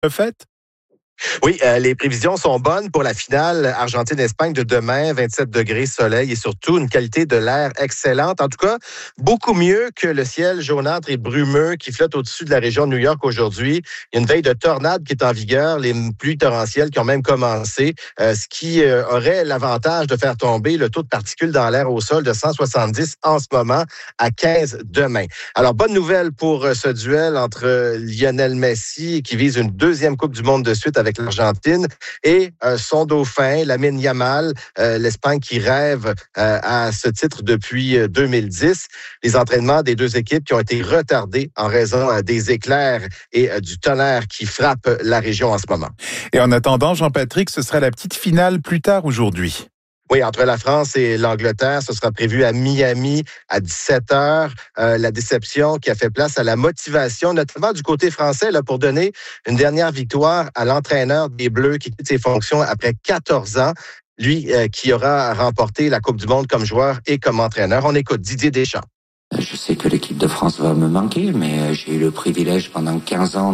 fait? Oui, les prévisions sont bonnes pour la finale Argentine-Espagne de demain, 27 degrés, soleil et surtout une qualité de l'air excellente. En tout cas, beaucoup mieux que le ciel jaunâtre et brumeux qui flotte au-dessus de la région de New York aujourd'hui. Il y a une veille de tornade qui est en vigueur, les pluies torrentielles qui ont même commencé, ce qui aurait l'avantage de faire tomber le taux de particules dans l'air au sol de 170 en ce moment à 15 demain. Alors, bonne nouvelle pour ce duel entre Lionel Messi qui vise une deuxième Coupe du Monde de suite avec l'Argentine et son dauphin, Lamine Yamal, l'Espagne qui rêve à ce titre depuis 2010. Les entraînements des deux équipes qui ont été retardés en raison des éclairs et du tonnerre qui frappe la région en ce moment. Et en attendant, Jean-Patrick, ce sera la petite finale plus tard aujourd'hui. Oui, entre la France et l'Angleterre, ce sera prévu à Miami à 17h. La déception qui a fait place à la motivation, notamment du côté français, là, pour donner une dernière victoire à l'entraîneur des Bleus qui quitte ses fonctions après 14 ans. Lui qui aura remporté la Coupe du Monde comme joueur et comme entraîneur. On écoute Didier Deschamps. Je sais que l'équipe de France va me manquer, mais j'ai eu le privilège pendant 15 ans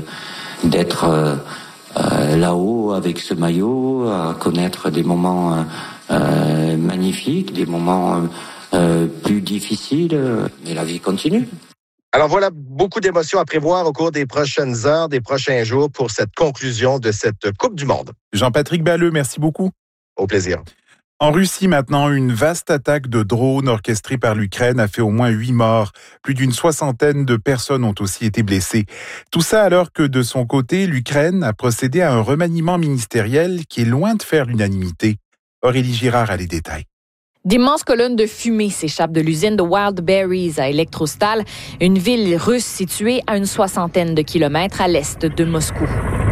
d'être là-haut avec ce maillot, à connaître des moments magnifiques, des moments plus difficiles, mais la vie continue. Alors voilà, beaucoup d'émotions à prévoir au cours des prochaines heures, des prochains jours pour cette conclusion de cette Coupe du Monde. Jean-Patrick Balleux, merci beaucoup. Au plaisir. En Russie maintenant, une vaste attaque de drones orchestrée par l'Ukraine a fait au moins 8 morts. Plus d'une soixantaine de personnes ont aussi été blessées. Tout ça alors que de son côté, l'Ukraine a procédé à un remaniement ministériel qui est loin de faire l'unanimité. Aurélie Girard a les détails. D'immenses colonnes de fumée s'échappent de l'usine de Wild Berries à Elektrostal, une ville russe située à une soixantaine de kilomètres à l'est de Moscou.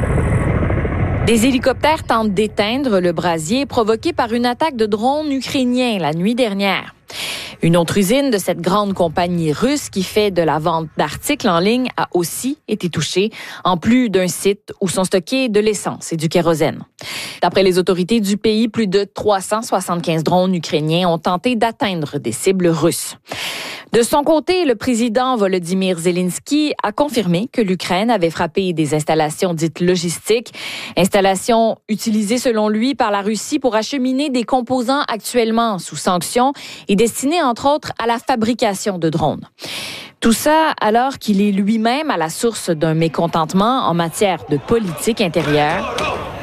Des hélicoptères tentent d'éteindre le brasier provoqué par une attaque de drones ukrainiens la nuit dernière. Une autre usine de cette grande compagnie russe qui fait de la vente d'articles en ligne a aussi été touchée, en plus d'un site où sont stockés de l'essence et du kérosène. D'après les autorités du pays, plus de 375 drones ukrainiens ont tenté d'atteindre des cibles russes. De son côté, le président Volodymyr Zelensky a confirmé que l'Ukraine avait frappé des installations dites logistiques, installations utilisées selon lui par la Russie pour acheminer des composants actuellement sous sanctions et destinés entre autres à la fabrication de drones. Tout ça alors qu'il est lui-même à la source d'un mécontentement en matière de politique intérieure.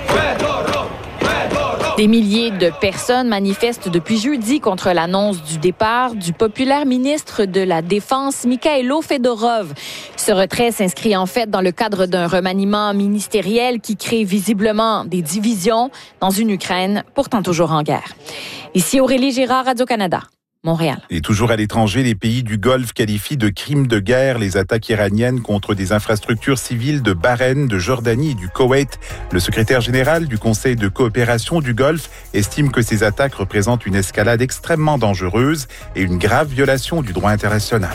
Des milliers de personnes manifestent depuis jeudi contre l'annonce du départ du populaire ministre de la Défense, Mikhailo Fedorov. Ce retrait s'inscrit en fait dans le cadre d'un remaniement ministériel qui crée visiblement des divisions dans une Ukraine pourtant toujours en guerre. Ici Aurélie Girard, Radio-Canada. Montréal. Et toujours à l'étranger, les pays du Golfe qualifient de crimes de guerre les attaques iraniennes contre des infrastructures civiles de Bahreïn, de Jordanie et du Koweït. Le secrétaire général du Conseil de coopération du Golfe estime que ces attaques représentent une escalade extrêmement dangereuse et une grave violation du droit international.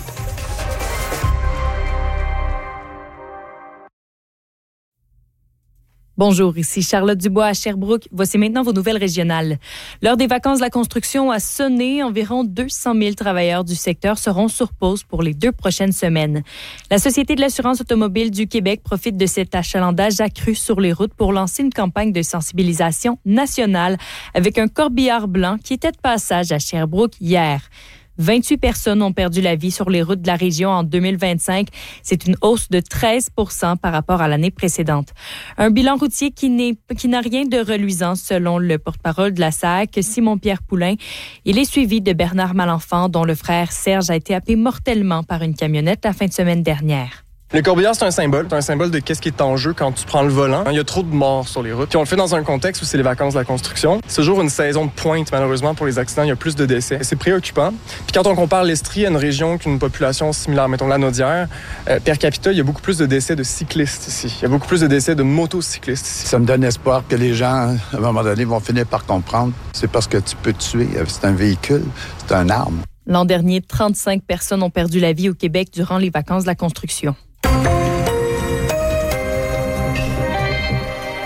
Bonjour, ici Charlotte Dubois à Sherbrooke. Voici maintenant vos nouvelles régionales. L'heure des vacances de la construction a sonné. Environ 200 000 travailleurs du secteur seront sur pause pour les 2 prochaines semaines. La Société de l'assurance automobile du Québec profite de cet achalandage accru sur les routes pour lancer une campagne de sensibilisation nationale avec un corbillard blanc qui était de passage à Sherbrooke hier. 28 personnes ont perdu la vie sur les routes de la région en 2025. C'est une hausse de 13% par rapport à l'année précédente. Un bilan routier qui n'a rien de reluisant selon le porte-parole de la SAC, Simon-Pierre Poulain. Il est suivi de Bernard Malenfant, dont le frère Serge a été happé mortellement par une camionnette la fin de semaine dernière. Le corbillard, c'est un symbole. C'est un symbole de qu'est-ce qui est en jeu quand tu prends le volant. Il y a trop de morts sur les routes. Puis on le fait dans un contexte où c'est les vacances de la construction. C'est toujours une saison de pointe, malheureusement, pour les accidents. Il y a plus de décès. C'est préoccupant. Puis quand on compare l'Estrie à une région qu'une population similaire, mettons la Naudière, per capita, il y a beaucoup plus de décès de cyclistes ici. Il y a beaucoup plus de décès de motocyclistes ici. Ça me donne espoir que les gens, à un moment donné, vont finir par comprendre. C'est parce que tu peux tuer. C'est un véhicule, c'est une arme. L'an dernier, 35 personnes ont perdu la vie au Québec durant les vacances de la construction.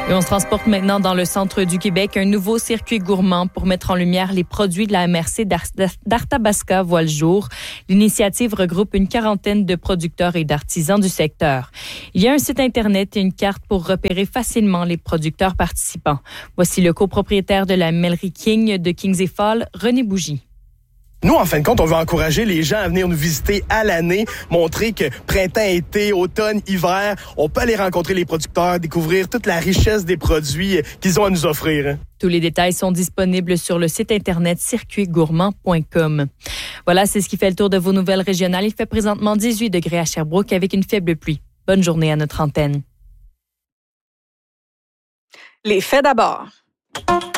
Et on se transporte maintenant dans le centre du Québec. Un nouveau circuit gourmand pour mettre en lumière les produits de la MRC d'Arthabasca voit le jour. L'initiative regroupe une quarantaine de producteurs et d'artisans du secteur. Il y a un site Internet et une carte pour repérer facilement les producteurs participants. Voici le copropriétaire de la mêlerie King de Kings et Fall, René Bougie. Nous, en fin de compte, on veut encourager les gens à venir nous visiter à l'année, montrer que printemps, été, automne, hiver, on peut aller rencontrer les producteurs, découvrir toute la richesse des produits qu'ils ont à nous offrir. Tous les détails sont disponibles sur le site Internet circuitgourmand.com. Voilà, c'est ce qui fait le tour de vos nouvelles régionales. Il fait présentement 18 degrés à Sherbrooke avec une faible pluie. Bonne journée à notre antenne. Les faits d'abord.